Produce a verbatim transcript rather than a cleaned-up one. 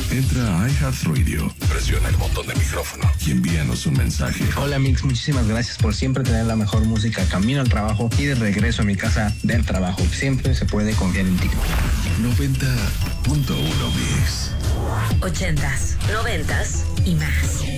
Entra a iHeartRadio, presiona el botón de micrófono y envíanos un mensaje. Hola Mix, muchísimas gracias por siempre tener la mejor música camino al trabajo y de regreso a mi casa del trabajo. Siempre se puede confiar en ti. noventa punto uno Mix. Ochentas, noventas y más.